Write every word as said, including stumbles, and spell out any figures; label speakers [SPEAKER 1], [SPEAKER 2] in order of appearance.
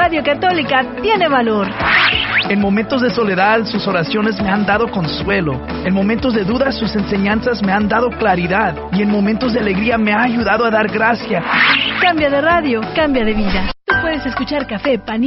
[SPEAKER 1] Radio Católica tiene valor.
[SPEAKER 2] En momentos de soledad, sus oraciones me han dado consuelo. En momentos de duda, sus enseñanzas me han dado claridad. Y en momentos de alegría me ha ayudado a dar gracia.
[SPEAKER 1] Cambia de radio, cambia de vida. Tú puedes escuchar Café, Pan y